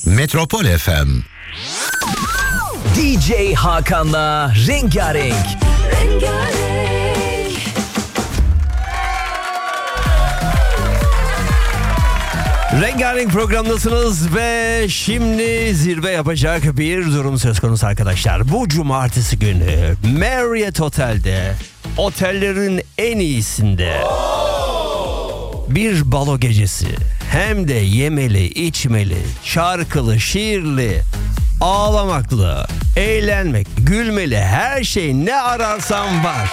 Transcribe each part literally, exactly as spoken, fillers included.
Metropol F M. D J Hakan'la Rengarenk. Rengarenk. Rengarenk programdasınız ve şimdi zirve yapacak bir durum söz konusu arkadaşlar. Bu cumartesi günü Marriott Otel'de, otellerin en iyisinde bir balo gecesi. Hem de yemeli, içmeli, şarkılı, şiirli, ağlamaklı, eğlenmek, gülmeli, her şey ne ararsan var.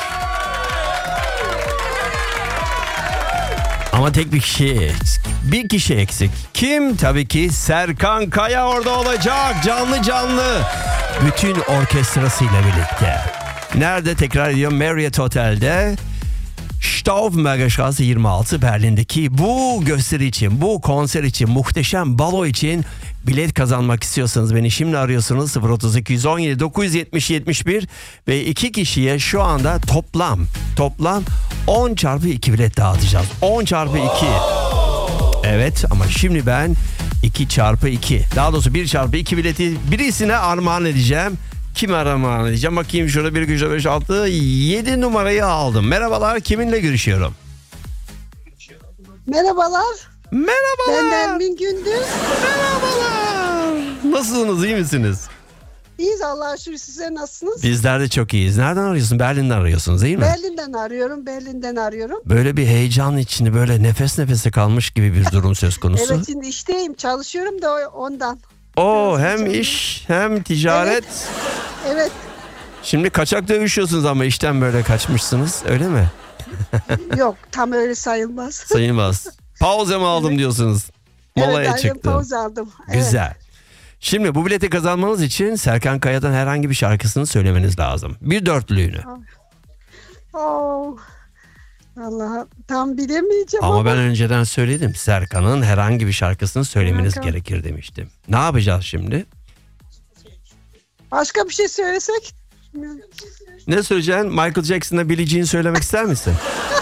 Ama tek bir kişi eksik. Bir kişi eksik. Kim? Tabii ki Serkan Kaya orada olacak. Canlı canlı. Bütün orkestrasıyla birlikte. Nerede? Tekrar ediyorum. Marriott Otel'de. Stauffenbergerstraße yirmi altı Berlin'deki bu gösteri için, bu konser için, muhteşem balo için bilet kazanmak istiyorsanız beni şimdi arıyorsunuz. sıfır otuz iki yüz on yedi dokuz yüz yetmiş yetmiş bir ve iki kişiye şu anda toplam toplam on çarpı iki bilet dağıtacağız. on çarpı iki. Evet, ama şimdi ben iki çarpı iki, daha doğrusu bir çarpı iki bileti birisine armağan edeceğim. Kime armağan edeceğim? Bakayım şurada bir, üç, beş, altı, yedi numarayı aldım. Merhabalar, kiminle görüşüyorum? Merhabalar. Merhabalar. Ben Nermin Gündüz. Merhabalar. Nasılsınız, iyi misiniz? İyiyiz Allah'a şükür, sizler nasılsınız? Bizler de çok iyiyiz. Nereden arıyorsun? Berlin'den arıyorsunuz değil mi? Berlin'den arıyorum, Berlin'den arıyorum. Böyle bir heyecan içinde, böyle nefes nefese kalmış gibi bir durum söz konusu. Evet, şimdi işteyim, çalışıyorum da ondan. Oo, hem iş hem ticaret. Evet. Evet. Şimdi kaçak dövüşüyorsunuz ama işten böyle kaçmışsınız, öyle mi? Yok, tam öyle sayılmaz. Sayılmaz. Pauze mi aldım diyorsunuz? Molaya evet, çıktım. Pauze aldım. Evet. Güzel. Şimdi bu bileti kazanmanız için Serkan Kaya'dan herhangi bir şarkısını söylemeniz lazım. Bir dörtlüğünü. Oh. Vallahi tam bilemeyeceğim ama, ama. ben önceden söyledim. Serkan'ın herhangi bir şarkısını söylemeniz Serkan. gerekir demiştim. Ne yapacağız şimdi? Başka bir şey söylesek? Ne söyleyeceksin? Michael Jackson'la Billie Jean söylemek ister misin?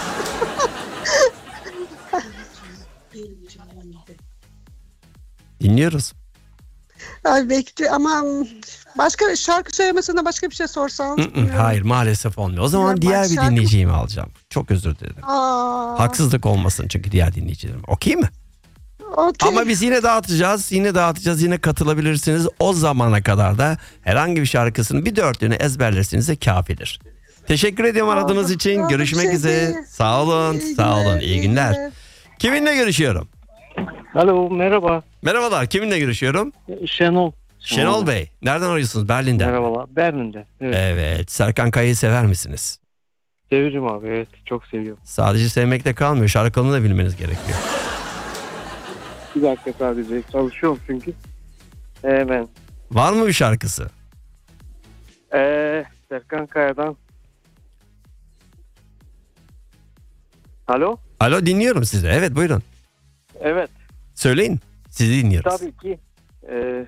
Dinliyoruz. Ay bekle ama başka şarkı söylemesine başka bir şey sorsan. Hayır, maalesef olmuyor. O zaman Ya, diğer bir şarkı... dinleyicimi alacağım. Çok özür dilerim. Aa. Haksızlık olmasın çünkü diğer dinleyicilerim. Okey mi? Okay. Ama biz yine dağıtacağız. Yine dağıtacağız. Yine katılabilirsiniz. O zamana kadar da herhangi bir şarkısının bir dörtlüğünü ezberlerseniz de kafidir. Teşekkür ediyorum aradığınız için. Görüşmek şey üzere. değil. Sağ olun. İyi Sağ olun. günler, İyi iyi günler. günler. Kiminle görüşüyorum? Alo, merhaba. Merhabalar. Kiminle görüşüyorum? Şenol. Şenol Bey. Nereden arıyorsunuz? Berlin'den. Merhabalar. Berlin'den. Evet. Evet. Serkan Kaya'yı sever misiniz? Seviyorum abi. Evet. Çok seviyorum. Sadece sevmekle kalmıyor. Şarkılarını da bilmeniz gerekiyor. Bir dakika sadece. Çalışıyorum çünkü. Hemen. Var mı bir şarkısı? Ee, Serkan Kaya'dan. Alo? Alo, dinliyorum sizi. Evet, buyurun. Evet. Söyleyin. Sizi dinliyoruz. Tabii ki. Ee,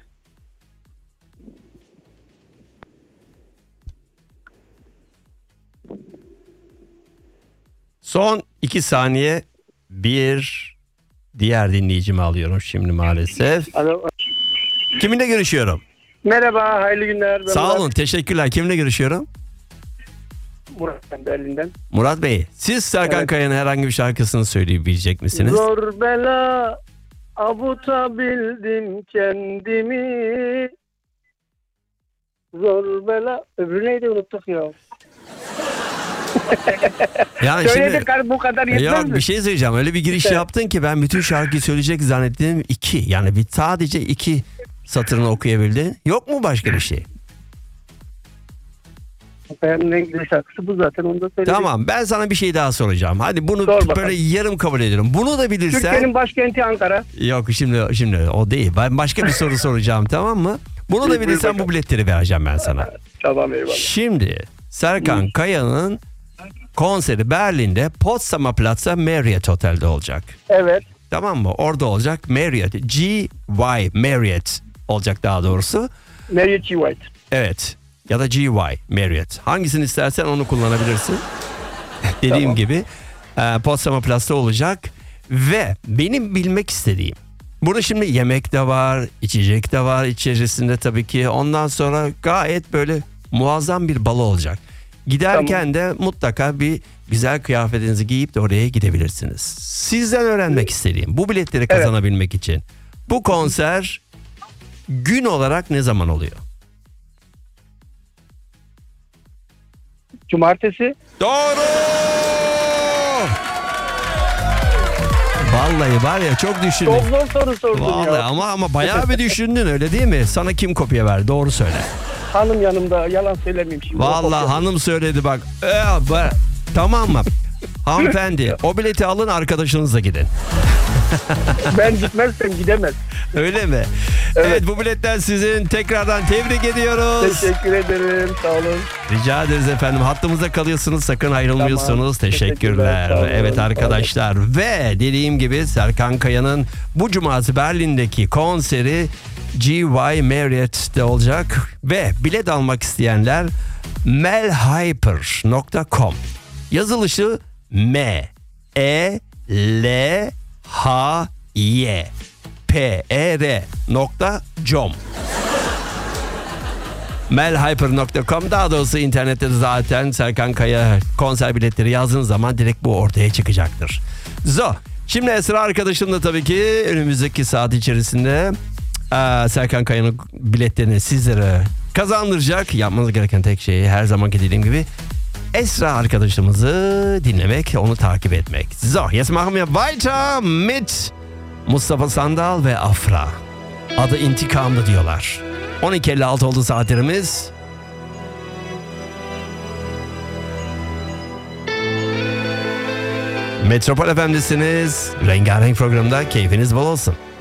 Son iki saniye, bir diğer dinleyicimi alıyorum şimdi maalesef. Alo. Kiminle görüşüyorum? Merhaba. Hayırlı günler. Ben Sağ Murat. olun, teşekkürler. Kiminle görüşüyorum? Murat ben Berlin'den. Murat Bey, siz Serkan Evet. Kaya'nın herhangi bir şarkısını söyleyebilecek misiniz? Zor bela avutabildim kendimi. Zor bela. Öbürü neydi, unuttuk ya. Yani Söyledik abi, bu kadar yetmez yok, mi? bir şey söyleyeceğim. Öyle bir giriş Evet. yaptın ki ben bütün şarkıyı söyleyecek zannettim. iki. Yani bir sadece iki satırını okuyabildin. Yok mu başka bir şey? Benim en güzel şarkısı bu zaten, onu da söyledik. Tamam, ben sana bir şey daha soracağım. Hadi bunu Sor bakalım. böyle yarım kabul ediyorum. Bunu da bilirsen. Türkiye'nin başkenti Ankara. Yok, şimdi şimdi o değil. Ben başka bir soru soracağım, tamam mı? Bunu da Buyur bilirsen bakalım. bu biletleri vereceğim ben sana. Tamam, eyvallah. Şimdi Serkan Kaya'nın konseri Berlin'de Potsdamer Platz'ta Marriott Otel'de olacak. Evet. Tamam mı? Orada olacak Marriott. G Y Marriott olacak daha doğrusu. Marriott G. White. Evet. Ya da G Y Marriott. Hangisini istersen onu kullanabilirsin. Dediğim Tamam. gibi e, Potsdamer Platz'ta olacak. Ve benim bilmek istediğim, Burada şimdi yemek de var, içecek de var içerisinde tabii ki. Ondan sonra gayet böyle muazzam bir balo olacak. Giderken de mutlaka bir güzel kıyafetinizi giyip de oraya gidebilirsiniz. Sizden öğrenmek istediğim, bu biletleri kazanabilmek için bu konser gün olarak ne zaman oluyor? Cumartesi. Doğru! Vallahi var ya çok düşündün. Çok zor soru sordun Vallahi ya. ama ama bayağı bir düşündün öyle değil mi? Sana kim kopya verdi? Doğru söyle. Hanım yanımda, yalan söylemeyeyim şimdi. Vallahi hanım söyledi bak. Ee, ba- tamam mı? Hanımefendi o bileti alın, arkadaşınızla gidin. Ben gitmezsem gidemez. Öyle mi? Evet. evet bu biletler sizin. Tekrardan tebrik ediyoruz. Teşekkür ederim. Sağ olun. Rica ederiz efendim. Hattımızda kalıyorsunuz. Sakın ayrılmıyorsunuz. Tamam. Teşekkürler. Teşekkürler, sağ olun. Evet arkadaşlar. Ve dediğim gibi Serkan Kaya'nın bu cumartesi Berlin'deki konseri G Y Marriott'te olacak. Ve bilet almak isteyenler melhyper nokta com, yazılışı M E L H Y P E R nokta com, melhyper nokta com, daha doğrusu internette de zaten Serkan Kaya konser biletleri yazdığınız zaman direkt bu ortaya çıkacaktır. Zo. Şimdi Esra arkadaşım da tabii ki önümüzdeki saat içerisinde aa, Serkan Kaya'nın biletlerini sizlere kazandıracak. Yapmanız gereken tek şey her zamanki dediğim gibi Esra arkadaşımızı dinlemek, onu takip etmek. So, jetzt machen wir weiter mit Mustafa Sandal ve Afra. Adı İntikamlı diyorlar. on iki elli altı oldu saatlerimiz. Metropol F M'desiniz. Rengarenk programda keyfiniz bol olsun.